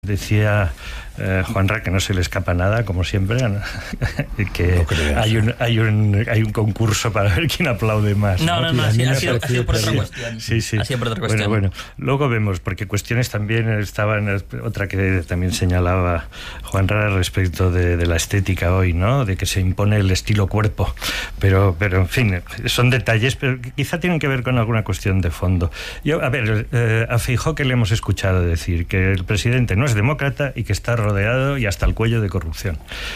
decía Juanra que no se le escapa nada, como siempre, ¿no? Que no hay un concurso para ver quién aplaude más. No, ha sido por otra cuestión. Sí. Ha sido por otra cuestión. Bueno, luego vemos, porque cuestiones también estaban, otra que también señalaba Juanra respecto de la estética hoy, ¿no? De que se impone el estilo cuerpo, pero en fin, son detalles, pero que quizá tienen que ver con alguna cuestión de fondo. Yo, a Feijóo, que le hemos escuchado decir que el presidente no es demócrata y que está rodeado y hasta el cuello de corrupción.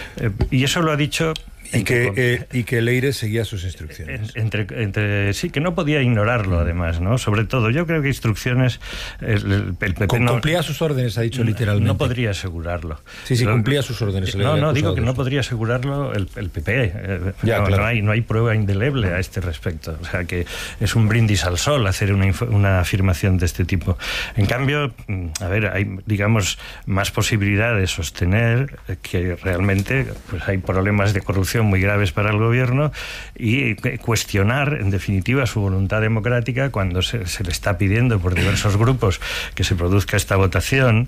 Y eso lo ha dicho... Y que Leire seguía sus instrucciones. Sí, que no podía ignorarlo, además, ¿no? Sobre todo, yo creo que instrucciones... El PP cumplía sus órdenes, ha dicho literalmente. No podría asegurarlo. Sí, cumplía sus órdenes. Digo que no podría asegurarlo el PP. No hay prueba indeleble a este respecto. O sea, que es un brindis al sol hacer una afirmación de este tipo. En cambio, hay, digamos, más posibilidad de sostener que realmente pues hay problemas de corrupción muy graves para el gobierno y cuestionar, en definitiva, su voluntad democrática cuando se le está pidiendo por diversos grupos que se produzca esta votación,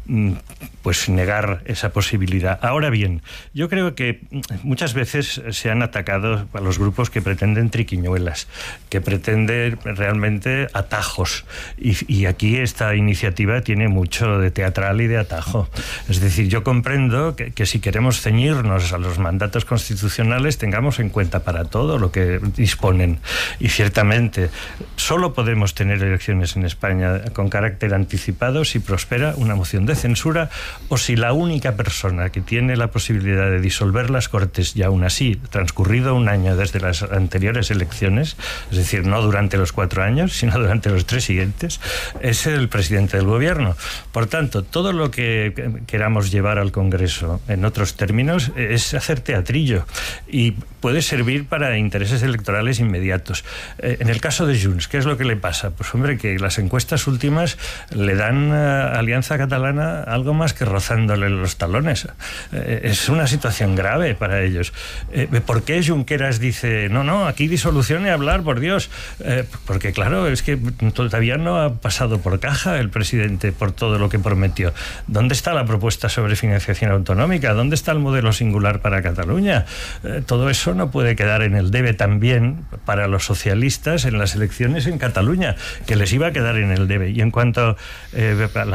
pues negar esa posibilidad. Ahora bien, yo creo que muchas veces se han atacado a los grupos que pretenden triquiñuelas, que pretenden realmente atajos, y aquí esta iniciativa tiene mucho de teatral y de atajo. Es decir, yo comprendo que si queremos ceñirnos a los mandatos constitucionales tengamos en cuenta para todo lo que disponen, y ciertamente solo podemos tener elecciones en España con carácter anticipado si prospera una moción de censura o si la única persona que tiene la posibilidad de disolver las Cortes, y aún así transcurrido un año desde las anteriores elecciones, es decir, no durante los 4 años sino durante los 3 siguientes, es el presidente del gobierno. Por tanto, todo lo que queramos llevar al Congreso en otros términos es hacer teatrillo y puede servir para intereses electorales inmediatos. En el caso de Junts, ¿qué es lo que le pasa? Pues hombre, que las encuestas últimas le dan a Alianza Catalana algo más que rozándole los talones. Es una situación grave para ellos. ¿Por qué Junqueras dice, no, aquí disolución y hablar, por Dios? Porque claro, es que todavía no ha pasado por caja el presidente por todo lo que prometió. ¿Dónde está la propuesta sobre financiación autonómica? ¿Dónde está el modelo singular para Cataluña? Todo eso no puede quedar en el debe también para los socialistas en las elecciones en Cataluña, que les iba a quedar en el debe. Y en cuanto a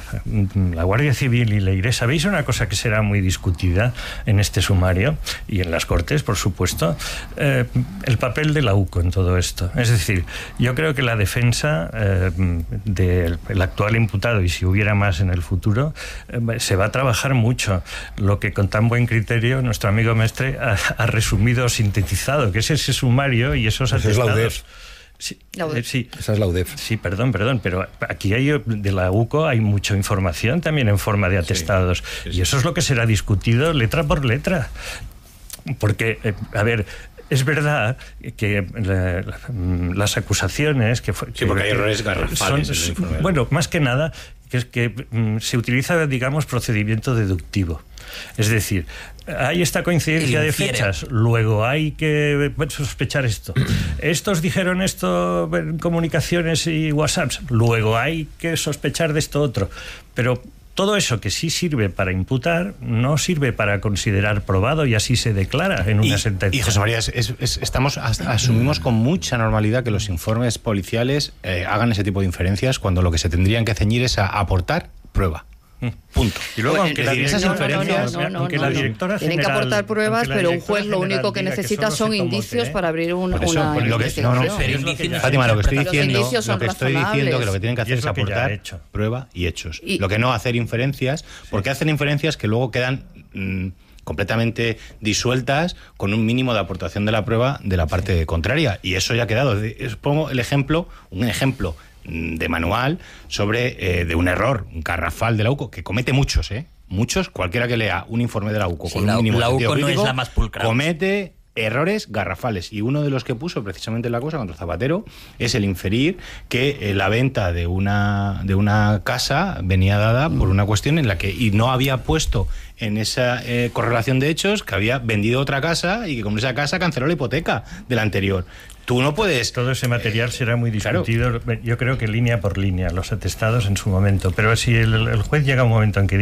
la Guardia Civil y Leire, ¿sabéis una cosa que será muy discutida en este sumario y en las Cortes, por supuesto? El papel de la UCO en todo esto. Es decir, yo creo que la defensa del actual imputado, y si hubiera más en el futuro, se va a trabajar mucho. Lo que con tan buen criterio nuestro amigo Mestre ha resumido, sintetizado, que es ese sumario y esos atestados. Sí, esa es la UDEF. Sí, perdón, pero aquí de la UCO hay mucha información también en forma de atestados, y eso es lo que será discutido letra por letra. Porque, es verdad que las acusaciones porque hay errores garrafales en el informe. Bueno, más que nada que es que se utiliza, digamos, procedimiento deductivo. Es decir, hay esta coincidencia de fechas, luego hay que sospechar esto. Estos dijeron esto en comunicaciones y WhatsApps, luego hay que sospechar de esto otro. Pero todo eso que sí sirve para imputar no sirve para considerar probado, y así se declara en una sentencia. Y José María, asumimos con mucha normalidad que los informes policiales hagan ese tipo de inferencias cuando lo que se tendrían que ceñir es a aportar prueba. Punto. Y luego, aunque esas inferencias, aunque la directora tienen que aportar pruebas, pero un juez lo único que necesita son indicios para abrir una investigación. Fátima, lo que estoy diciendo que lo que tienen que hacer es aportar prueba y hechos. Lo que no hacer inferencias, porque hacen inferencias que luego quedan completamente disueltas con un mínimo de aportación de la prueba de la parte contraria. Y eso ya ha quedado. Pongo un ejemplo de manual sobre de un error garrafal de la UCO, que comete muchos, cualquiera que lea un informe de la UCO con un mínimo de sentido crítico, no es la más pulcra. Comete errores garrafales, y uno de los que puso precisamente la cosa contra Zapatero es el inferir que la venta de una casa venía dada por una cuestión en la que y no había puesto en esa correlación de hechos que había vendido otra casa y que con esa casa canceló la hipoteca de la anterior. Tú no puedes... Todo ese material será muy discutido, yo creo que línea por línea, los atestados en su momento. Pero si el juez llega a un momento en que